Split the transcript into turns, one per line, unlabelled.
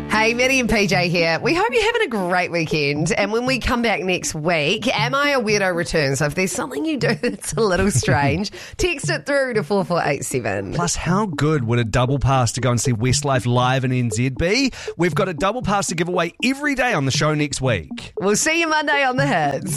Hey, Maddie and PJ here. We hope you're having a great weekend. And when we come back next week, Am I a Weirdo returns. So if there's something you do that's a little strange, text it through to 4487.
Plus, how good would a double pass to go and see Westlife live in NZ be? We've got a double pass to give away every day on the show next week.
We'll see you Monday on The Hits.